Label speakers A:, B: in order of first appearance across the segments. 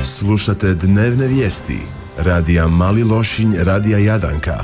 A: Slušate dnevne vijesti radija Mali Lošinj, radija Jadranka.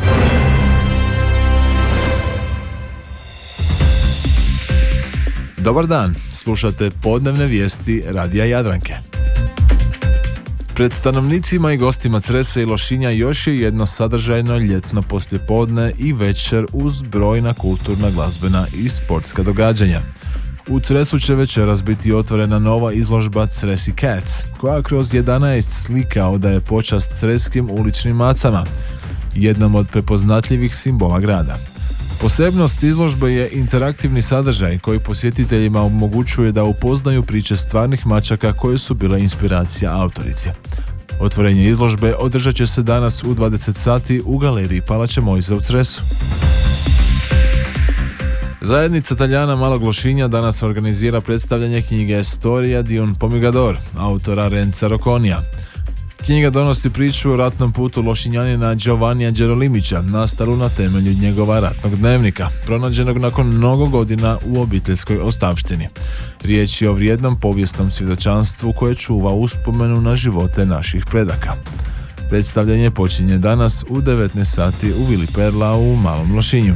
B: Dobar dan, slušate podnevne vijesti radija Jadranke. Pred stanovnicima i gostima Cresa i Lošinja još je jedno sadržajno ljetno poslijepodne i večer uz brojna kulturna, glazbena i sportska događanja. U Cresu će večeras biti otvorena nova izložba Cresi Cats, koja kroz 11 slika odaje počast creskim uličnim macama, jednom od prepoznatljivih simbola grada. Posebnost izložbe je interaktivni sadržaj koji posjetiteljima omogućuje da upoznaju priče stvarnih mačaka koje su bile inspiracija autorice. Otvorenje izložbe održat će se danas u 20 sati u galeriji Palače Mojze u Cresu. Zajednica Taljana Malog Lošinja danas organizira predstavljanje knjige Storia di un Pomigador, autora Renza Rocconija. Knjiga donosi priču o ratnom putu Lošinjanina Giovannija Đerolimića, nastalu na temelju njegova ratnog dnevnika, pronađenog nakon mnogo godina u obiteljskoj ostavštini. Riječ je o vrijednom povijesnom svjedočanstvu koje čuva uspomenu na živote naših predaka. Predstavljanje počinje danas u 19 sati u Vili Perla u Malom Lošinju.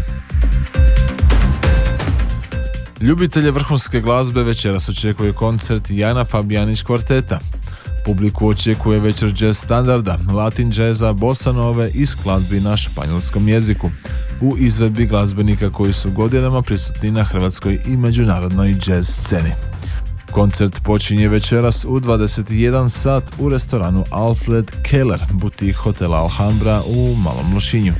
B: Ljubitelje vrhunske glazbe večeras očekuje koncert Jana Fabijanić kvarteta. Publiku očekuje večer jazz standarda, latin džeza, bossa nove i skladbi na španjolskom jeziku, u izvedbi glazbenika koji su godinama prisutni na hrvatskoj i međunarodnoj jazz sceni. Koncert počinje večeras u 21 sat u restoranu Alfred Keller, butik hotela Alhambra u Malom Lošinju.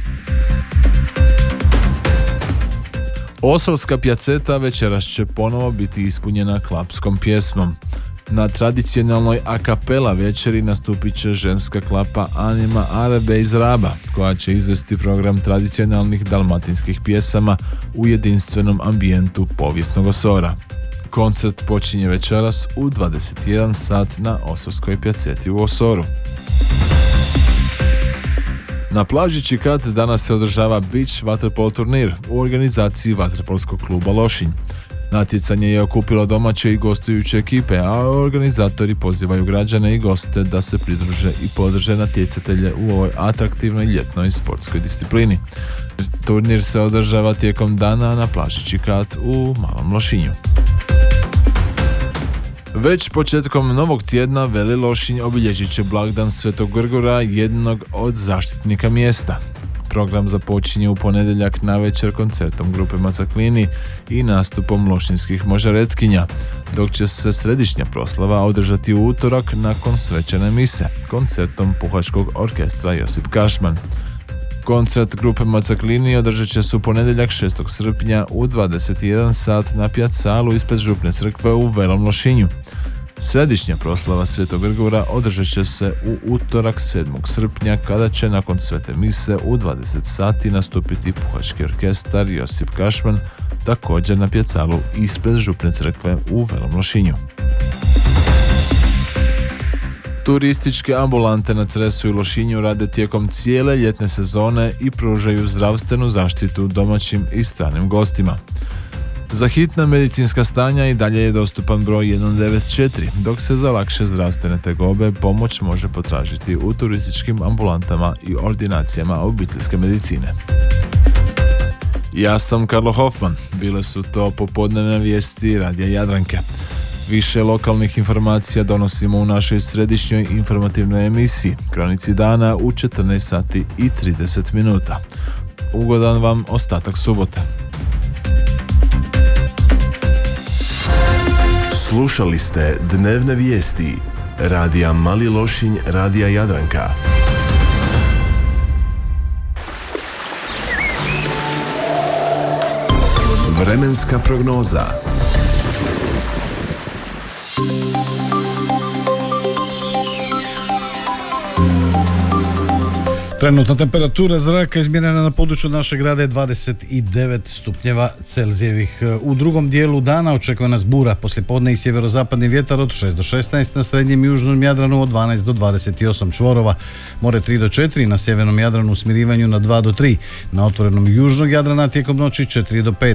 B: Osolska pjaceta večeras će ponovo biti ispunjena klapskom pjesmom. Na tradicionalnoj a cappella večeri nastupit će ženska klapa Anima Arabe iz Raba, koja će izvesti program tradicionalnih dalmatinskih pjesama u jedinstvenom ambijentu povijesnog Osora. Koncert počinje večeras u 21 sat na Osolskoj pjaceti u Osoru. Na plaži Čikat danas se održava beach vaterpolo turnir u organizaciji Vaterpolskog kluba Lošinj. Natjecanje je okupilo domaće i gostujuće ekipe, a organizatori pozivaju građane i goste da se pridruže i podrže natjecatelje u ovoj atraktivnoj ljetnoj sportskoj disciplini. Turnir se održava tijekom dana na plaži Čikat u Malom Lošinju. Već početkom novog tjedna Veli Lošinj obilježit će blagdan Svetog Grgora, jednog od zaštitnika mjesta. Program započinje u ponedjeljak navečer koncertom grupe Macaklini i nastupom lošinskih možaretkinja, dok će se središnja proslava održati u utorak nakon svečane mise, koncertom Puhačkog orkestra Josip Kašman. Koncert grupe Macaklini održat će se u ponedjeljak 6. srpnja u 21 sat na pjacalu ispred Župne crkve u Velom Lošinju. Središnja proslava Svetog Grgora održat će se u utorak 7. srpnja kada će nakon svete mise u 20 sati nastupiti Puhački orkestar Josip Kašman, također na pjacalu ispred Župne crkve u Velom Lošinju. Turističke ambulante na Cresu i Lošinju rade tijekom cijele ljetne sezone i pružaju zdravstvenu zaštitu domaćim i stranim gostima. Za hitna medicinska stanja i dalje je dostupan broj 194, dok se za lakše zdravstvene tegobe pomoć može potražiti u turističkim ambulantama i ordinacijama obiteljske medicine. Ja sam Karlo Hoffman, bile su to popodnevne vijesti radija Jadranke. Više lokalnih informacija donosimo u našoj središnjoj informativnoj emisiji Kronici dana u 14 sati i 30 minuta. Ugodan vam ostatak subote.
A: Slušali ste dnevne vijesti radija Mali Lošinj, radija Jadranka. Vremenska prognoza.
C: Trenutna temperatura zraka izmjerena na području našeg grada je 29 stupnjeva Celzijevih. U drugom dijelu dana očekuje nas bura, poslijepodne i sjeverozapadni vjetar od 6 do 16, na srednjem i južnom Jadranu od 12 do 28 čvorova, more 3 do 4, na sjevernom Jadranu u smirivanju na 2 do 3, na otvorenom južnog Jadrana tijekom noći 4 do 5,